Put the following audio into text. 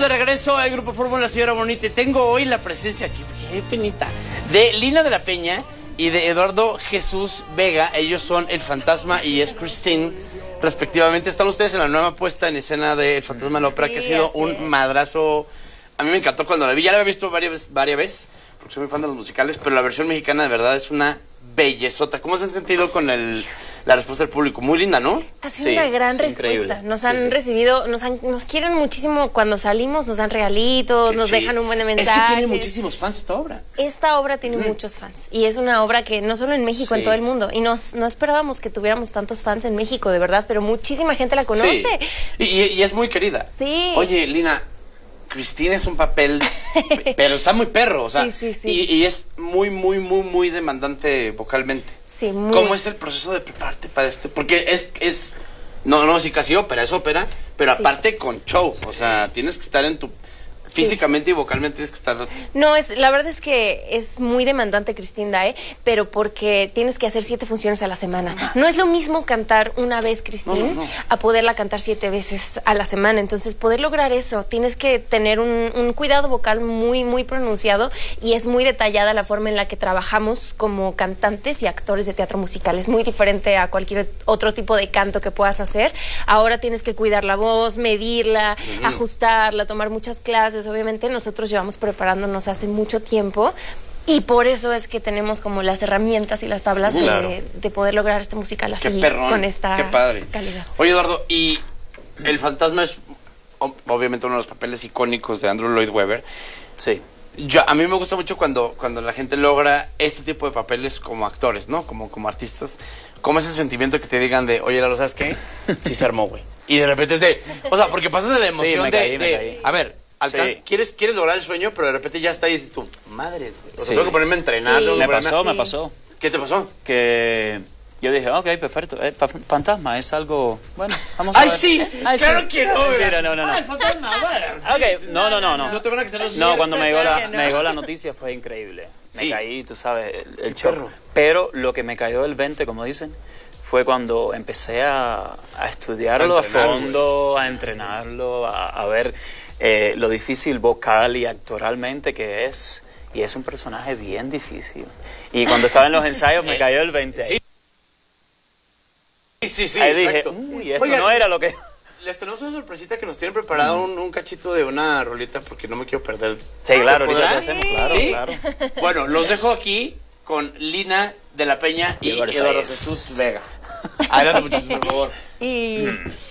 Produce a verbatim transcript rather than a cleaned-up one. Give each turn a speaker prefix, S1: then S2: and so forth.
S1: de regreso al Grupo Fórmula, señora Bonita. Tengo hoy la presencia, qué, qué penita, de Lina de la Peña y de Eduardo Jesús Vega. Ellos son El Fantasma y es Christine, respectivamente. Están ustedes en la nueva puesta en escena de El Fantasma de la Ópera, sí, que ha sido un es. madrazo. A mí me encantó cuando la vi. Ya la había visto varias, varias veces, porque soy muy fan de los musicales, pero la versión mexicana de verdad es una bellezota. ¿Cómo se han sentido con el, la respuesta del público? Muy linda, ¿no?
S2: Ha sido sí, una gran sí, respuesta. Increíble. Nos han sí, sí. recibido, nos, han, nos quieren muchísimo cuando salimos, nos dan regalitos, Qué nos chido. dejan un buen mensaje.
S1: Es que tiene muchísimos fans esta obra.
S2: Esta obra tiene mm. muchos fans. Y es una obra que no solo en México, sí. en todo el mundo. Y nos, no esperábamos que tuviéramos tantos fans en México, de verdad, pero muchísima gente la conoce.
S1: Sí. Y, y es muy querida.
S2: Sí.
S1: Oye, Lina, Christine es un papel, pero está muy perro, o sea, sí, sí, sí. Y, y es muy, muy, muy, muy demandante vocalmente.
S2: Sí, muy.
S1: ¿Cómo es el proceso de prepararte para este? Porque es, es, no, no, sí, casi ópera, es ópera, pero sí. aparte con show, o sea, tienes que estar en tu, sí. físicamente y vocalmente tienes que estar.
S2: No, es, la verdad es que es muy demandante Christine Dae, pero porque tienes que hacer siete funciones a la semana. No es lo mismo cantar una vez Christine no, no, no. a poderla cantar siete veces a la semana. Entonces, poder lograr eso, tienes que tener un, un cuidado vocal muy, muy pronunciado, y es muy detallada la forma en la que trabajamos como cantantes y actores de teatro musical. Es muy diferente a cualquier otro tipo de canto que puedas hacer. Ahora tienes que cuidar la voz, medirla, uh-huh. ajustarla, tomar muchas clases. Obviamente nosotros llevamos preparándonos hace mucho tiempo, y por eso es que tenemos como las herramientas y las tablas claro. de, de poder lograr este musical así,
S1: qué perrón,
S2: con esta
S1: qué padre.
S2: calidad.
S1: Oye, Eduardo, y El Fantasma es obviamente uno de los papeles icónicos de Andrew Lloyd Webber.
S3: Sí.
S1: Yo, a mí me gusta mucho cuando, cuando la gente logra este tipo de papeles como actores, ¿no? Como, como artistas. Como ese sentimiento que te digan de, oye, ¿lo sabes qué? Sí se armó, güey. Y de repente es de, o sea, porque pasas de la emoción sí, de, caí, de a ver, alcanz, sí. quieres, quieres lograr el sueño, pero de repente ya está ahí y dices tú, madres, güey. O sea, sí. tengo que ponerme a entrenar.
S3: Sí. Me pasó,
S2: sí.
S3: me pasó.
S1: ¿Qué te pasó?
S3: Que yo dije, ok, perfecto, eh, fantasma es algo, bueno, vamos a
S1: ¡Ay,
S3: ver.
S1: sí!
S3: ¡Ay,
S1: claro
S3: sí!
S1: quiero!
S3: Mentira, no, no, no.
S1: ¡Ah, el fantasma! Bueno.
S3: Ok, no, no, no, no.
S1: No te van a que los
S3: No, cuando me llegó, la, me llegó la noticia fue increíble. Me sí. caí, tú sabes, el, el shock. Perro. Pero lo que me cayó el veinte, como dicen, fue cuando empecé a, a estudiarlo a, a fondo, a entrenarlo, a, a ver eh, lo difícil vocal y actoralmente que es. Y es un personaje bien difícil. Y cuando estaba en los ensayos me cayó el veinte.
S1: Sí. Sí, sí, sí.
S3: Ahí
S1: exacto.
S3: dije, uy, esto
S1: Oigan,
S3: no era lo que...
S1: Les tenemos una sorpresita que nos tienen preparado, un, un cachito de una rolita porque no me quiero perder.
S3: Sí, claro, ahorita lo hacemos, claro,
S1: ¿Sí?
S3: claro.
S1: Bueno, los dejo aquí con Lina de la Peña y Eduardo Jesús Vega. Adelante, muchachos, por favor.
S2: Y...